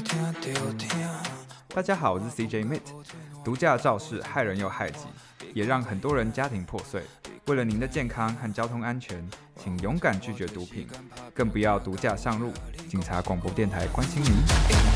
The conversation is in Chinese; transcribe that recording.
大家好，我是 CJ Mit。毒驾肇事害人又害己，也让很多人家庭破碎。为了您的健康和交通安全，请勇敢拒绝毒品，更不要毒驾上路。警察广播电台关心您。